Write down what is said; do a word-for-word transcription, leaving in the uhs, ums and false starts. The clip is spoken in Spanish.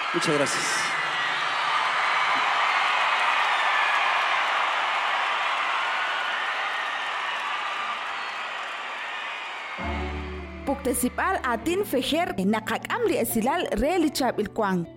Muchas gracias. Puktesipal atin fejer nakak amri esilal reali chap il kwang.